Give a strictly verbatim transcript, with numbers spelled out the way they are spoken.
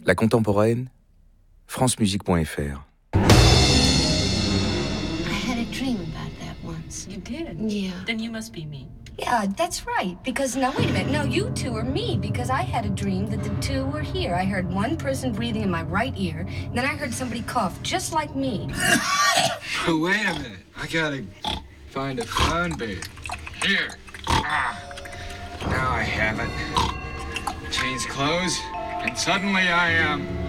La contemporaine, francemusique point f r. I had a dream about that once. You did? Yeah. Then you must be me. Yeah, that's right. Because, now wait a minute. No, you two are me. Because I had a dream that the two were here. I heard one person breathing in my right ear. And then I heard somebody cough, just like me. Wait a minute. I gotta find a phone booth. Here. Ah. Now I have it. Change clothes, and suddenly I am...